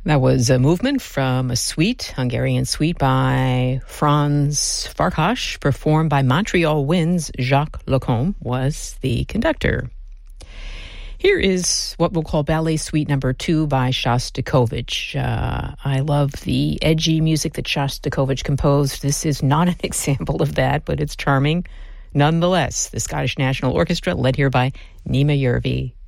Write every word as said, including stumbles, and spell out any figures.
That was a movement from a suite, Hungarian suite by Franz Farkas, performed by Montreal Wind's Jacques Lacombe, was the conductor. Here is what we'll call Ballet Suite Number Two by Shostakovich. Uh, I love the edgy music that Shostakovich composed. This is not an example of that, but it's charming. Nonetheless, the Scottish National Orchestra, led here by Nima Yervi.